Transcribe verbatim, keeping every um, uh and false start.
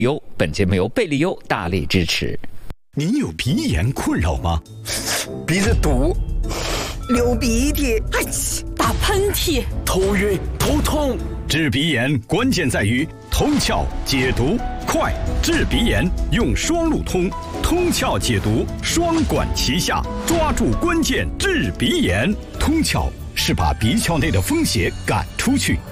由本节目由贝利优大力支持。 您有鼻炎困扰吗？ 鼻子堵， 流鼻涕， 打喷嚏， 头晕头痛。 治鼻炎关键在于通窍解毒快，治鼻炎用双路通，通窍解毒双管齐下，抓住关键治鼻炎。通窍是把鼻窍内的风邪赶出去，